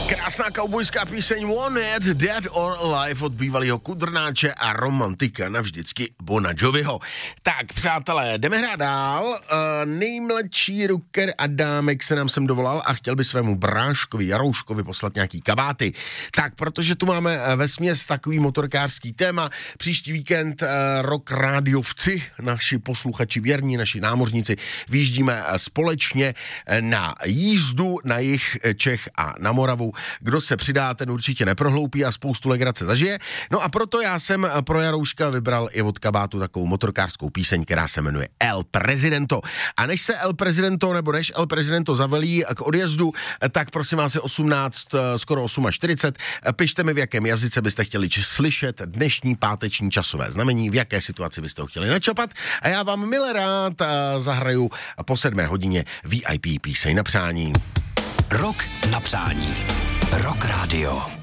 Krásná kaubojská píseň Wanted, Dead or Alive od bývalého kudrnáče a romantika navždycky Bona Joviho. Tak, přátelé, jdeme hrát dál. Nejmladší rocker Adámek se nám sem dovolal a chtěl by svému bráškovi Jarouškovi poslat nějaký kabáty. Tak, protože tu máme vesměs takový motorkářský téma, příští víkend rock rádiovci, naši posluchači věrní, naši námořníci, vyjíždíme společně na jízdu na jih Čech a na Moravu. Kdo se přidá, ten určitě neprohloupí a spoustu legrace zažije. No a proto já jsem pro Jarouška vybral i od kabátu takovou motorkářskou píseň, která se jmenuje El Presidento. A než se El Presidento zavelí k odjezdu, tak prosím vás je 18, skoro 8:40. Pište mi, v jakém jazyce byste chtěli slyšet dnešní páteční časové znamení, v jaké situaci byste ho chtěli načapat. A já vám milé rád zahraju po 7 hodině VIP píseň na přání. Rok na přání. Rock Radio.